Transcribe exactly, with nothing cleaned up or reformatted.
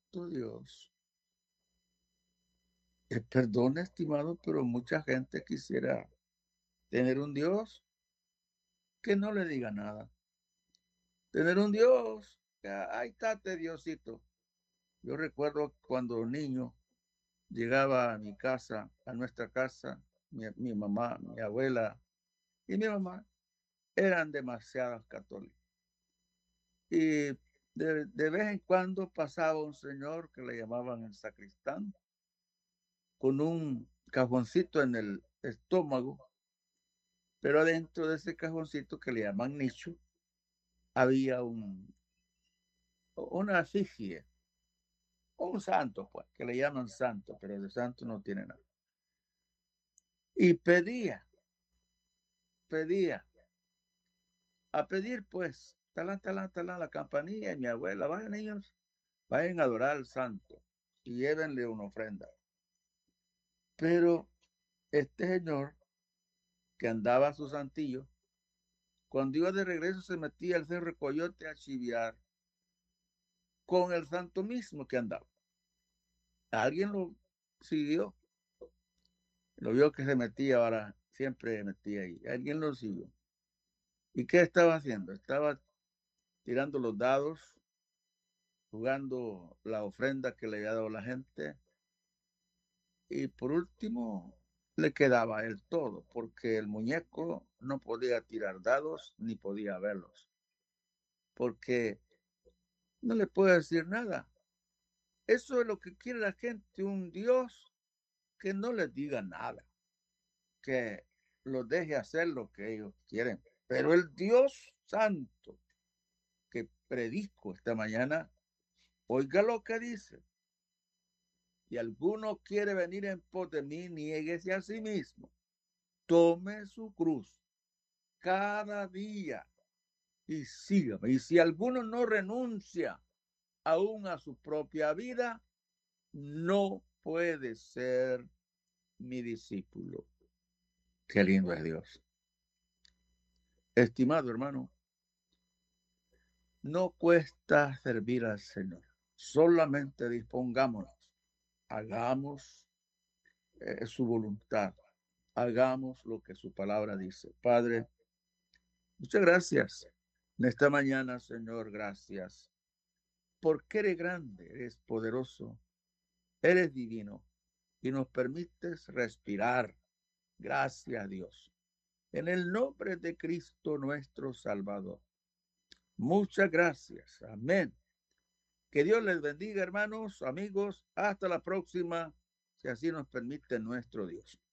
santo Dios. Eh, perdón, estimado, pero mucha gente quisiera tener un Dios que no le diga nada. Tener un Dios que ahí está, Diosito. Yo recuerdo cuando niño llegaba a mi casa, a nuestra casa, mi, mi mamá, mi abuela y mi mamá eran demasiadas católicas. Y de, de vez en cuando pasaba un señor que le llamaban el sacristán, con un cajoncito en el estómago, pero adentro de ese cajoncito que le llaman nicho, había un, una efigie, un santo, pues, que le llaman santo, pero de santo no tiene nada. Y pedía, pedía, a pedir, pues, talán, talán, talán, la campanilla, y mi abuela, vayan niños, vayan a adorar al santo y llévenle una ofrenda. Pero este señor que andaba a su santillo, cuando iba de regreso se metía al Cerro Coyote a chiviar con el santo mismo que andaba. Alguien lo siguió, lo vio que se metía, ahora siempre metía ahí. Alguien lo siguió. ¿Y qué estaba haciendo? Estaba tirando los dados, jugando la ofrenda que le había dado la gente, y por último le quedaba el todo, porque el muñeco no podía tirar dados ni podía verlos, porque no le puede decir nada. Eso es lo que quiere la gente, un Dios que no les diga nada, que los deje hacer lo que ellos quieren. Pero el Dios santo que predico esta mañana, oiga lo que dice. Si alguno quiere venir en pos de mí, niéguese a sí mismo, tome su cruz cada día y sígame. Y si alguno no renuncia aún a su propia vida, no puede ser mi discípulo. Qué lindo es Dios. Estimado hermano, no cuesta servir al Señor. Solamente dispongámonos. Hagamos eh, su voluntad. Hagamos lo que su palabra dice. Padre, muchas gracias. En esta mañana, Señor, gracias. Porque eres grande, eres poderoso, eres divino y nos permites respirar. Gracias, Dios. En el nombre de Cristo nuestro Salvador. Muchas gracias. Amén. Que Dios les bendiga, hermanos, amigos. Hasta la próxima, si así nos permite nuestro Dios.